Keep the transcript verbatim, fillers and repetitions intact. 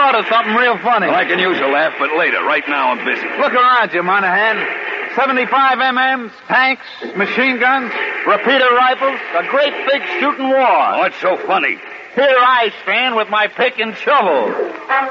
thought of something real funny. Well, I can use a laugh, but later. Right now, I'm busy. Look around you, Monahan. seventy-five millimeters, tanks, machine guns, repeater rifles, a great big shooting war. What's so funny? Here I stand with my pick and shovel.